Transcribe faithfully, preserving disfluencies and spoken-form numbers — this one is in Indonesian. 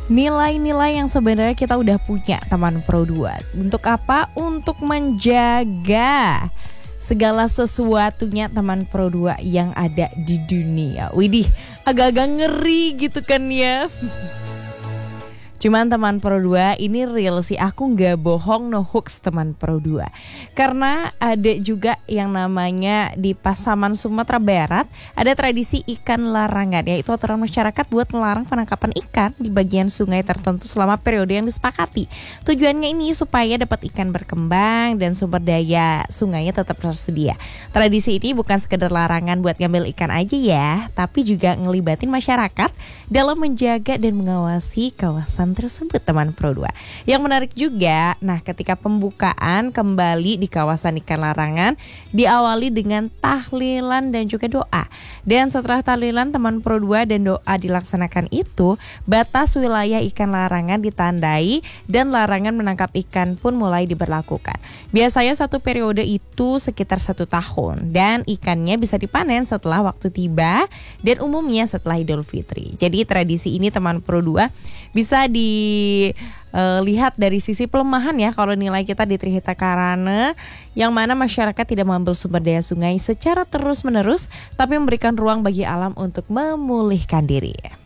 Nilai-nilai yang sebenarnya kita udah punya teman Pro dua. Untuk apa? Untuk menjaga segala sesuatunya teman Pro dua yang ada di dunia. Widih, agak-agak ngeri gitu kan ya. Cuman teman Pro dua ini real sih, aku gak bohong, no hoax teman Pro dua. Karena ada juga yang namanya di Pasaman Sumatera Barat ada tradisi ikan larangan, yaitu aturan masyarakat buat melarang penangkapan ikan di bagian sungai tertentu selama periode yang disepakati. Tujuannya ini supaya dapat ikan berkembang dan sumber daya sungainya tetap tersedia. Tradisi ini bukan sekedar larangan buat ngambil ikan aja ya, tapi juga ngelibatin masyarakat dalam menjaga dan mengawasi kawasan tersebut teman Pro dua. Yang menarik juga, nah ketika pembukaan kembali di kawasan ikan larangan diawali dengan tahlilan dan juga doa. Dan setelah tahlilan teman Pro dua dan doa dilaksanakan itu, batas wilayah ikan larangan ditandai dan larangan menangkap ikan pun mulai diberlakukan. Biasanya satu periode itu sekitar satu tahun dan ikannya bisa dipanen setelah waktu tiba dan umumnya setelah Idul Fitri. Jadi tradisi ini teman Pro dua bisa dilihat dari sisi pelemahan ya kalau nilai kita di Trihita Karana, yang mana masyarakat tidak mengambil sumber daya sungai secara terus menerus tapi memberikan ruang bagi alam untuk memulihkan diri.